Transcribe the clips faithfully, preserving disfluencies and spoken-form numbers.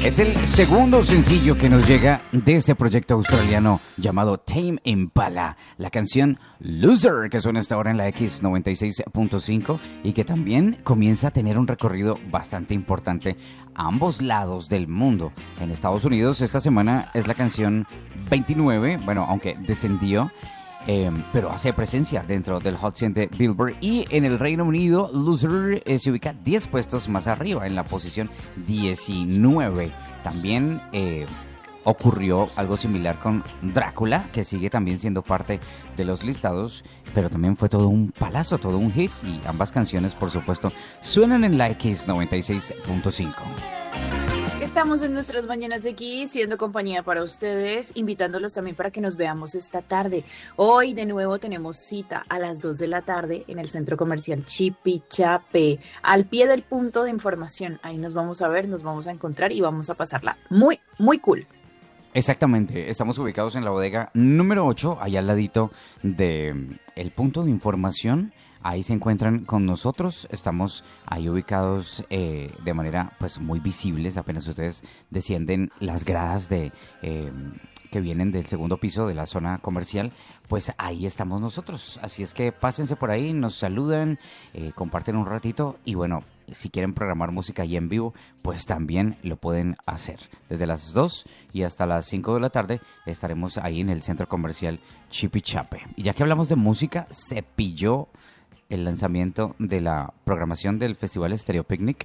Es el segundo sencillo que nos llega de este proyecto australiano llamado Tame Impala. La canción Loser, que suena hasta ahora en la X noventa y seis punto cinco y que también comienza a tener un recorrido bastante importante a ambos lados del mundo. En Estados Unidos esta semana es la canción veintinueve, bueno, aunque descendió, Eh, pero hace presencia dentro del Hot cien de Billboard, y en el Reino Unido Loser eh, se ubica diez puestos más arriba en la posición diecinueve. También eh, ocurrió algo similar con Drácula, que sigue también siendo parte de los listados, pero también fue todo un palazo, todo un hit, y ambas canciones por supuesto suenan en la X noventa y seis punto cinco. Estamos en nuestras mañanas aquí, siendo compañía para ustedes, invitándolos también para que nos veamos esta tarde. Hoy de nuevo tenemos cita a las dos de la tarde en el Centro Comercial Chipichape, al pie del punto de información. Ahí nos vamos a ver, nos vamos a encontrar y vamos a pasarla muy, muy cool. Exactamente, estamos ubicados en la bodega número ocho, allá al ladito de el punto de información. Ahí se encuentran con nosotros, estamos ahí ubicados eh, de manera pues muy visibles, apenas ustedes descienden las gradas de eh, que vienen del segundo piso de la zona comercial, pues ahí estamos nosotros. Así es que pásense por ahí, nos saludan, eh, comparten un ratito y bueno, si quieren programar música ahí en vivo, pues también lo pueden hacer. Desde las dos y hasta las cinco de la tarde estaremos ahí en el Centro Comercial Chipichape. Y ya que hablamos de música, se pilló el lanzamiento de la programación del Festival Stereo Picnic.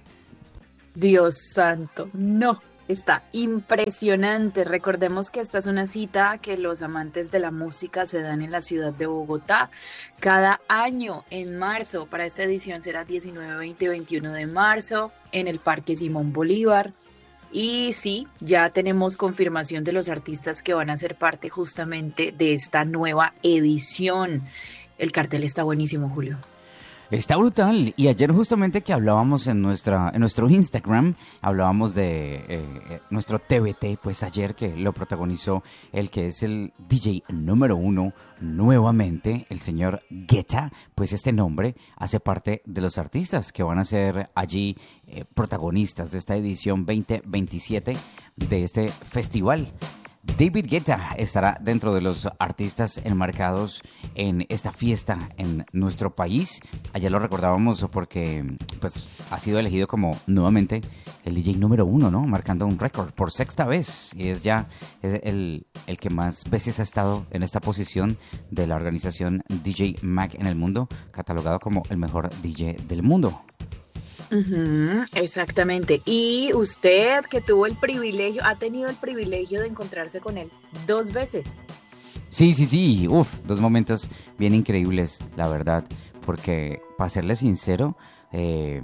Dios santo, no, está impresionante. Recordemos que esta es una cita que los amantes de la música se dan en la ciudad de Bogotá cada año en marzo. Para esta edición será diecinueve, veinte y veintiuno de marzo en el Parque Simón Bolívar. Y sí, ya tenemos confirmación de los artistas que van a ser parte justamente de esta nueva edición. El cartel está buenísimo, Julio. Está brutal, y ayer justamente que hablábamos en nuestra en nuestro Instagram, hablábamos de eh, nuestro T V T, pues ayer que lo protagonizó el que es el D J número uno nuevamente, el señor Guetta, pues este nombre hace parte de los artistas que van a ser allí eh, protagonistas de esta edición veinte veintisiete de este festival. David Guetta estará dentro de los artistas enmarcados en esta fiesta en nuestro país. Ayer lo recordábamos porque pues ha sido elegido como nuevamente el D J número uno, ¿no? Marcando un récord por sexta vez. Y es ya es el, el que más veces ha estado en esta posición de la organización D J Mag en el mundo, catalogado como el mejor D J del mundo. Uh-huh, exactamente. Y usted que tuvo el privilegio, ha tenido el privilegio de encontrarse con él dos veces. Sí, sí, sí, uf, dos momentos bien increíbles, la verdad, porque para serle sincero, eh,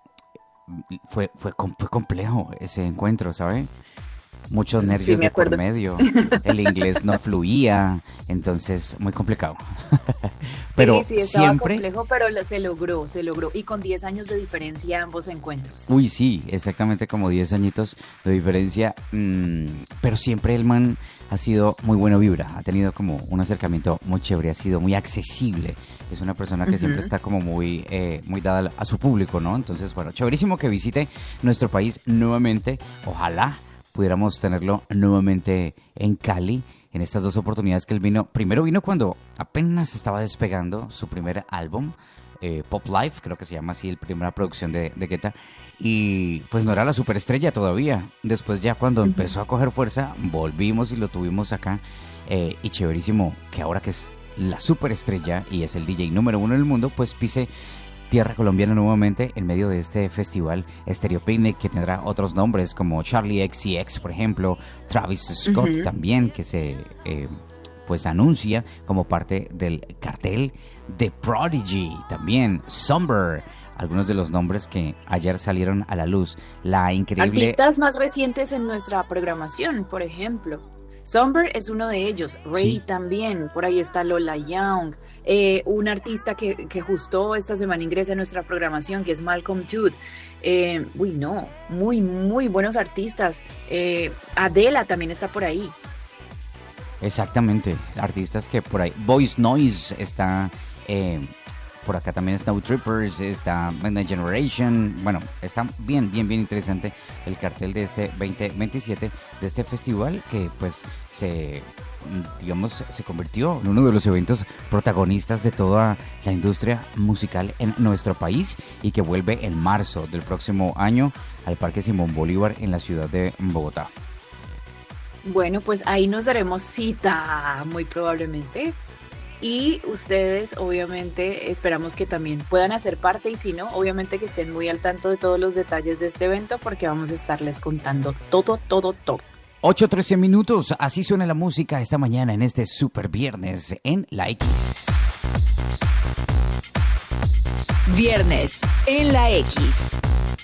fue, fue, fue complejo ese encuentro, ¿sabe? Muchos nervios Sí, de por medio, el inglés no fluía, entonces muy complicado. Pero sí, sí, estaba siempre complejo, pero lo- se logró, se logró. Y con diez años de diferencia ambos encuentros. Uy, sí, exactamente como diez añitos de diferencia, mmm, pero siempre el man ha sido muy buena vibra, ha tenido como un acercamiento muy chévere, ha sido muy accesible, es una persona que uh-huh. siempre está como muy, eh, muy dada a su público, ¿no? Entonces, bueno, chéverísimo que visite nuestro país nuevamente, ojalá pudiéramos tenerlo nuevamente en Cali, en estas dos oportunidades que él vino. Primero vino cuando apenas estaba despegando su primer álbum, eh, Pop Life, creo que se llama así, la primera producción de, de Guetta, y pues no era la superestrella todavía. Después ya cuando uh-huh. empezó a coger fuerza, volvimos y lo tuvimos acá, eh, y chéverísimo que ahora que es la superestrella y es el D J número uno del mundo, pues pise tierra colombiana nuevamente en medio de este festival Stereo Picnic, que tendrá otros nombres como Charlie X C X, por ejemplo, Travis Scott uh-huh. también, que se eh, pues anuncia como parte del cartel de Prodigy, también Somber, algunos de los nombres que ayer salieron a la luz. La increíble... Artistas más recientes en nuestra programación, por ejemplo. Somber es uno de ellos, Ray sí. también, por ahí está Lola Young, eh, un artista que, que justo esta semana ingresa a nuestra programación, que es Malcolm Todd. Eh, uy, no, muy, muy buenos artistas. Eh, Adela también está por ahí. Exactamente, artistas que por ahí, Voice Noise está... Eh, por acá también Snow Troopers, está Midnight Generation. Bueno, está bien, bien, bien interesante el cartel de este veinte veintisiete, de este festival que pues se, digamos, se convirtió en uno de los eventos protagonistas de toda la industria musical en nuestro país y que vuelve en marzo del próximo año al Parque Simón Bolívar en la ciudad de Bogotá. Bueno, pues ahí nos daremos cita muy probablemente. Y ustedes, obviamente, esperamos que también puedan hacer parte y si no, obviamente que estén muy al tanto de todos los detalles de este evento porque vamos a estarles contando todo, todo, todo. ocho trece minutos, así suena la música esta mañana en este super viernes en La X. Viernes en La X.